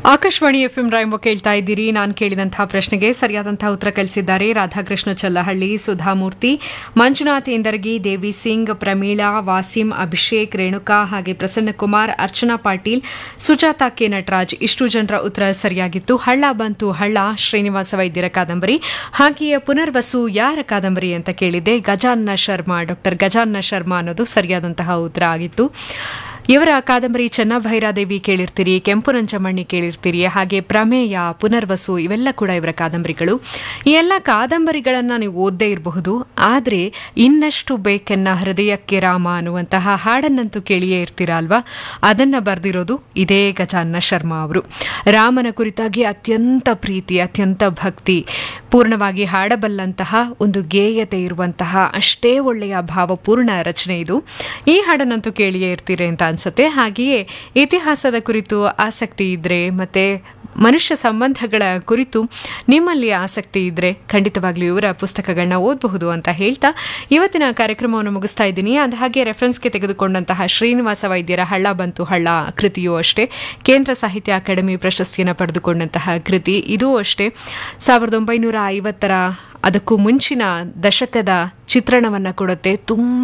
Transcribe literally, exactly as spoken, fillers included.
Akashvani FM rainbow ಕೇಳ್ತಾ ಇದ್ದೀರಿ. ನಾನು ಕೇಳಿದಂತಹ ಪ್ರಶ್ನೆಗೆ ಸರಿಯಾದಂತಹ ಉತ್ತರ ಕಳಿಸಿದ್ದಾರೆ ರಾಧಾಕೃಷ್ಣ ಚಲ್ಲಹಳ್ಳಿ, ಸುಧಾಮೂರ್ತಿ, ಮಂಜುನಾಥ್ ಇಂದರ್ಗಿ, ದೇವಿ ಸಿಂಗ್, ಪ್ರಮೀಳಾ, ವಾಸಿಂ, ಅಭಿಷೇಕ್, ರೇಣುಕಾ, ಹಾಗೆ ಪ್ರಸನ್ನಕುಮಾರ್, ಅರ್ಚನಾ ಪಾಟೀಲ್, ಸುಜಾತಾ ಕೆ ನಟರಾಜ್. ಇಷ್ಟು ಜನರ ಉತ್ತರ ಸರಿಯಾಗಿತ್ತು. ಹಳ್ಳ ಬಂತು ಹಳ್ಳ ಶ್ರೀನಿವಾಸ ವೈದ್ಯರ ಕಾದಂಬರಿ. ಹಾಗೆಯೇ ಪುನರ್ವಸು ಯಾರ ಕಾದಂಬರಿ ಅಂತ ಕೇಳಿದೆ. ಗಜಾನ್ನ ಶರ್ಮಾ, ಡಾಕ್ಟರ್ ಗಜಾನ್ನ ಶರ್ಮಾ ಅನ್ನೋದು ಸರಿಯಾದಂತಹ ಉತ್ತರ ಆಗಿತ್ತು. ಇವರ ಕಾದಂಬರಿ ಚೆನ್ನಭೈರಾದೇವಿ ಕೇಳಿರ್ತೀರಿ, ಕೆಂಪು ನಂಜಮಣ್ಣಿ ಕೇಳಿರ್ತೀರಿ, ಹಾಗೆ ಪ್ರಮೇಯ, ಪುನರ್ವಸು ಇವೆಲ್ಲ ಕೂಡ ಇವರ ಕಾದಂಬರಿಗಳು. ಈ ಎಲ್ಲ ಕಾದಂಬರಿಗಳನ್ನು ನೀವು ಓದದೇ ಇರಬಹುದು, ಆದರೆ ಇನ್ನಷ್ಟು ಬೇಕೆನ್ನ ಹೃದಯಕ್ಕೆ ರಾಮ ಅನ್ನುವಂತಹ ಹಾಡನ್ನಂತೂ ಕೇಳಿಯೇ ಇರ್ತೀರಾ ಅಲ್ವಾ? ಅದನ್ನ ಬರೆದಿರೋದು ಇದೇ ಗಜಾನ್ನ ಶರ್ಮಾ ಅವರು. ರಾಮನ ಕುರಿತಾಗಿ ಅತ್ಯಂತ ಪ್ರೀತಿ, ಅತ್ಯಂತ ಭಕ್ತಿ ಪೂರ್ಣವಾಗಿ ಹಾಡಬಲ್ಲಂತಹ ಒಂದು ಗೇಯತೆ ಇರುವಂತಹ ಅಷ್ಟೇ ಒಳ್ಳೆಯ ಭಾವಪೂರ್ಣ ರಚನೆ ಇದು. ಈ ಹಾಡನ್ನಂತೂ ಕೇಳಿಯೇ ಇರ್ತೀರಿ ಅಂತ ಅನ್ಸುತ್ತೆ. ಹಾಗೆಯೇ ಇತಿಹಾಸದ ಕುರಿತು ಆಸಕ್ತಿ ಇದ್ರೆ ಮತ್ತೆ ಮನುಷ್ಯ ಸಂಬಂಧಗಳ ಕುರಿತು ನಿಮ್ಮಲ್ಲಿ ಆಸಕ್ತಿ ಇದ್ರೆ ಖಂಡಿತವಾಗ್ಲೂ ಇವರ ಪುಸ್ತಕಗಳನ್ನ ಓದಬಹುದು ಅಂತ ಹೇಳ್ತಾ ಇವತ್ತಿನ ಕಾರ್ಯಕ್ರಮವನ್ನು ಮುಗಿಸ್ತಾ ಇದ್ದೀನಿ. ಅಂದ ಹಾಗೆ ರೆಫರೆನ್ಸ್ಗೆ ತೆಗೆದುಕೊಂಡಂತಹ ಶ್ರೀನಿವಾಸ ವೈದ್ಯರ ಹಳ್ಳ ಬಂತು ಹಳ್ಳ ಕೃತಿಯೂ ಅಷ್ಟೇ ಕೇಂದ್ರ ಸಾಹಿತ್ಯ ಅಕಾಡೆಮಿ ಪ್ರಶಸ್ತಿಯನ್ನು ಪಡೆದುಕೊಂಡಂತಹ ಕೃತಿ. ಇದೂ ಅಷ್ಟೇ ಸಾವಿರದ ಒಂಬೈನೂರ ಐವತ್ತರ ಅದಕ್ಕೂ ಮುಂಚಿನ ದಶಕದ ಚಿತ್ರಣವನ್ನು ಕೊಡುತ್ತೆ. ತುಂಬ